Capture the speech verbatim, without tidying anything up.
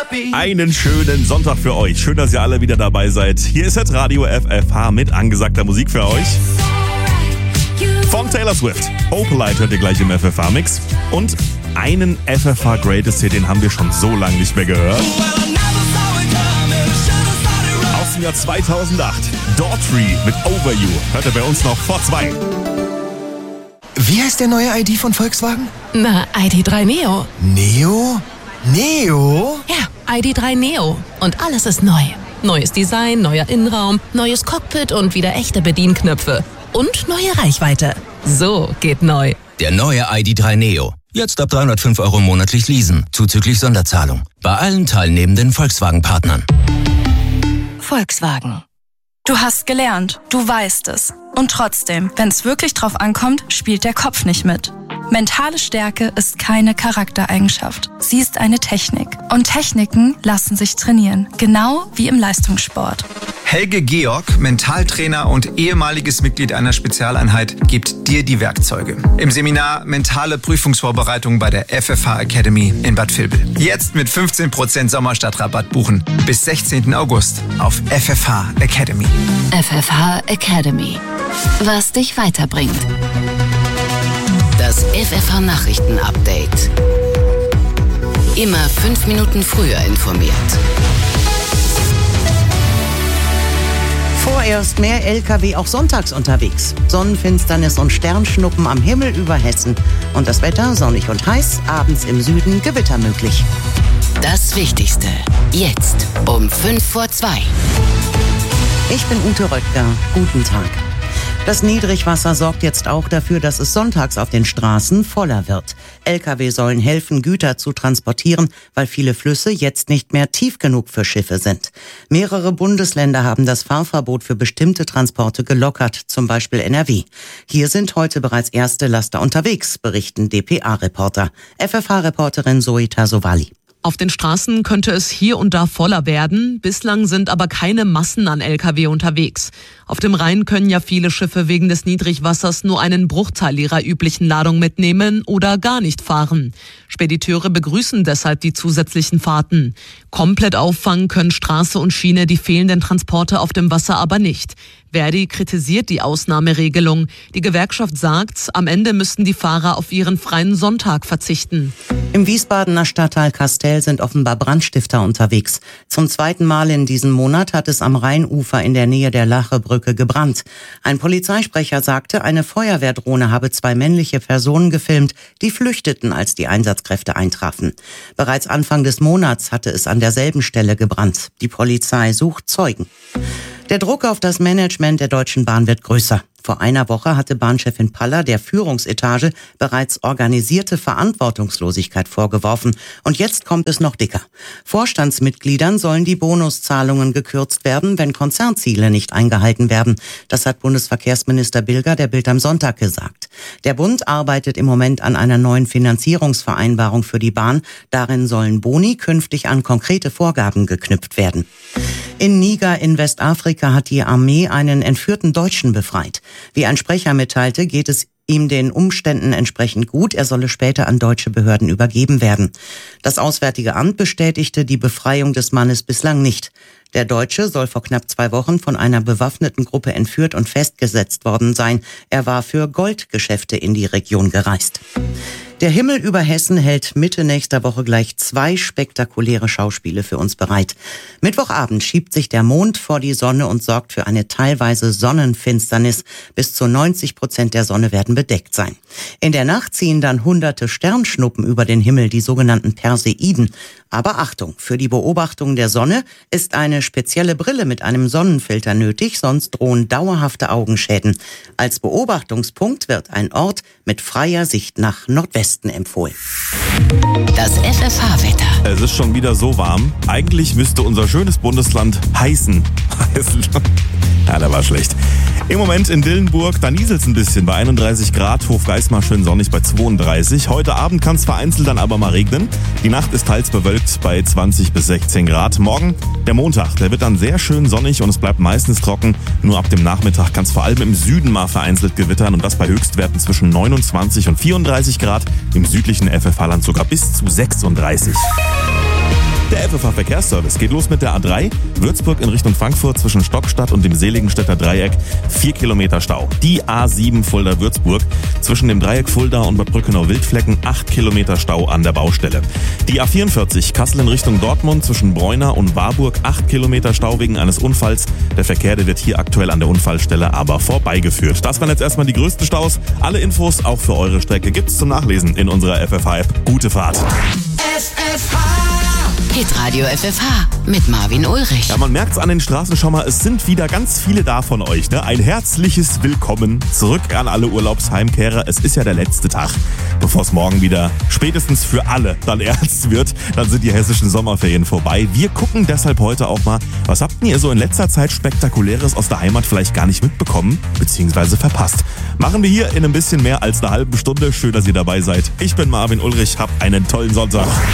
Einen schönen Sonntag für euch. Schön, dass ihr alle wieder dabei seid. Hier ist jetzt Radio F F H mit angesagter Musik für euch. Von Taylor Swift. Opalite hört ihr gleich im F F H-Mix. Und einen F F H Greatest Hit, den haben wir schon so lange nicht mehr gehört. Aus dem Jahr zweitausendacht. Daughtry mit Over You. Hört ihr bei uns noch vor zwei. Wie heißt der neue I D von Volkswagen? Na, I D drei Neo. Neo? Neo? Ja, I D drei Neo. Und alles ist neu. Neues Design, neuer Innenraum, neues Cockpit und wieder echte Bedienknöpfe. Und neue Reichweite. So geht neu. Der neue I D drei Neo. Jetzt ab dreihundertfünf Euro monatlich leasen, zuzüglich Sonderzahlung. Bei allen teilnehmenden Volkswagen-Partnern. Volkswagen. Du hast gelernt, du weißt es. Und trotzdem, wenn es wirklich drauf ankommt, spielt der Kopf nicht mit. Mentale Stärke ist keine Charaktereigenschaft. Sie ist eine Technik. Und Techniken lassen sich trainieren. Genau wie im Leistungssport. Helge Georg, Mentaltrainer und ehemaliges Mitglied einer Spezialeinheit, gibt dir die Werkzeuge. Im Seminar Mentale Prüfungsvorbereitung bei der F F H Academy in Bad Vilbel. Jetzt mit fünfzehn Prozent Sommerstadtrabatt buchen. Bis sechzehnten August auf F F H Academy. F F H Academy. Was dich weiterbringt. Das F F H Nachrichten-Update. Immer fünf Minuten früher informiert. Vorerst mehr L K W auch sonntags unterwegs. Sonnenfinsternis und Sternschnuppen am Himmel über Hessen. Und das Wetter sonnig und heiß, abends im Süden Gewitter möglich. Das Wichtigste. Jetzt um fünf vor zwei. Ich bin Ute Röttger. Guten Tag. Das Niedrigwasser sorgt jetzt auch dafür, dass es sonntags auf den Straßen voller wird. L K W sollen helfen, Güter zu transportieren, weil viele Flüsse jetzt nicht mehr tief genug für Schiffe sind. Mehrere Bundesländer haben das Fahrverbot für bestimmte Transporte gelockert, zum Beispiel N R W. Hier sind heute bereits erste Laster unterwegs, berichten D P A-Reporter. F F H-Reporterin Zoe Tasovali. Auf den Straßen könnte es hier und da voller werden. Bislang sind aber keine Massen an L K W unterwegs. Auf dem Rhein können ja viele Schiffe wegen des Niedrigwassers nur einen Bruchteil ihrer üblichen Ladung mitnehmen oder gar nicht fahren. Spediteure begrüßen deshalb die zusätzlichen Fahrten. Komplett auffangen können Straße und Schiene die fehlenden Transporte auf dem Wasser aber nicht. Verdi kritisiert die Ausnahmeregelung. Die Gewerkschaft sagt, am Ende müssten die Fahrer auf ihren freien Sonntag verzichten. Im Wiesbadener Stadtteil Kastel sind offenbar Brandstifter unterwegs. Zum zweiten Mal in diesem Monat hat es am Rheinufer in der Nähe der Lachebrücke gebrannt. Ein Polizeisprecher sagte, eine Feuerwehrdrohne habe zwei männliche Personen gefilmt, die flüchteten, als die Einsatzkräfte eintrafen. Bereits Anfang des Monats hatte es an derselben Stelle gebrannt. Die Polizei sucht Zeugen. Der Druck auf das Management der Deutschen Bahn wird größer. Vor einer Woche hatte Bahnchefin Paller der Führungsetage bereits organisierte Verantwortungslosigkeit vorgeworfen. Und jetzt kommt es noch dicker. Vorstandsmitgliedern sollen die Bonuszahlungen gekürzt werden, wenn Konzernziele nicht eingehalten werden. Das hat Bundesverkehrsminister Bilger der Bild am Sonntag gesagt. Der Bund arbeitet im Moment an einer neuen Finanzierungsvereinbarung für die Bahn. Darin sollen Boni künftig an konkrete Vorgaben geknüpft werden. In Niger in Westafrika hat die Armee einen entführten Deutschen befreit. Wie ein Sprecher mitteilte, geht es ihm den Umständen entsprechend gut. Er solle später an deutsche Behörden übergeben werden. Das Auswärtige Amt bestätigte die Befreiung des Mannes bislang nicht. Der Deutsche soll vor knapp zwei Wochen von einer bewaffneten Gruppe entführt und festgesetzt worden sein. Er war für Goldgeschäfte in die Region gereist. Der Himmel über Hessen hält Mitte nächster Woche gleich zwei spektakuläre Schauspiele für uns bereit. Mittwochabend schiebt sich der Mond vor die Sonne und sorgt für eine teilweise Sonnenfinsternis. Bis zu neunzig Prozent der Sonne werden bedeckt sein. In der Nacht ziehen dann hunderte Sternschnuppen über den Himmel, die sogenannten Perseiden. Aber Achtung, für die Beobachtung der Sonne ist eine spezielle Brille mit einem Sonnenfilter nötig, sonst drohen dauerhafte Augenschäden. Als Beobachtungspunkt wird ein Ort mit freier Sicht nach Nordwesten empfohlen. Das F F H-Wetter. Es ist schon wieder so warm. Eigentlich müsste unser schönes Bundesland heißen. Ja, der war schlecht. Im Moment in Dillenburg, da nieselt's ein bisschen bei einunddreißig Grad, Hofgeismar schön sonnig bei zweiunddreißig. Heute Abend kann es vereinzelt dann aber mal regnen. Die Nacht ist teils bewölkt bei zwanzig bis sechzehn Grad. Morgen, der Montag, der wird dann sehr schön sonnig und es bleibt meistens trocken. Nur ab dem Nachmittag kann es vor allem im Süden mal vereinzelt gewittern und das bei Höchstwerten zwischen neunundzwanzig und vierunddreißig Grad. Im südlichen F F H-Land sogar bis zu sechsunddreißig. Der F F H-Verkehrsservice geht los mit der A drei. Würzburg in Richtung Frankfurt zwischen Stockstadt und dem Seligenstädter Dreieck. Vier Kilometer Stau. Die A sieben Fulda-Würzburg zwischen dem Dreieck Fulda und Bad Brückenau-Wildflecken. Acht Kilometer Stau an der Baustelle. Die A vierundvierzig Kassel in Richtung Dortmund zwischen Breuna und Warburg. Acht Kilometer Stau wegen eines Unfalls. Der Verkehr, der wird hier aktuell an der Unfallstelle aber vorbeigeführt. Das waren jetzt erstmal die größten Staus. Alle Infos auch für eure Strecke gibt's zum Nachlesen in unserer F F H-App. Gute Fahrt. F F H. Hitradio F F H mit Marvin Ulrich. Ja, man merkt's an den Straßen schon mal, es sind wieder ganz viele da von euch. Ne? Ein herzliches Willkommen zurück an alle Urlaubsheimkehrer. Es ist ja der letzte Tag, bevor es morgen wieder spätestens für alle dann ernst wird. Dann sind die hessischen Sommerferien vorbei. Wir gucken deshalb heute auch mal, was habt ihr so in letzter Zeit Spektakuläres aus der Heimat vielleicht gar nicht mitbekommen bzw. verpasst. Machen wir hier in ein bisschen mehr als einer halben Stunde. Schön, dass ihr dabei seid. Ich bin Marvin Ulrich, habt einen tollen Sonntag.